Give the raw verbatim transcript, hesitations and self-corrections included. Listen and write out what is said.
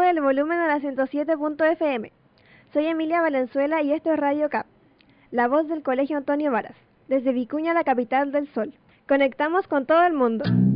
Súbele el volumen a la ciento siete punto f m. Soy Emilia Valenzuela y esto es Radio Cap, la voz del Colegio Antonio Varas, desde Vicuña, la capital del sol. Conectamos con todo el mundo.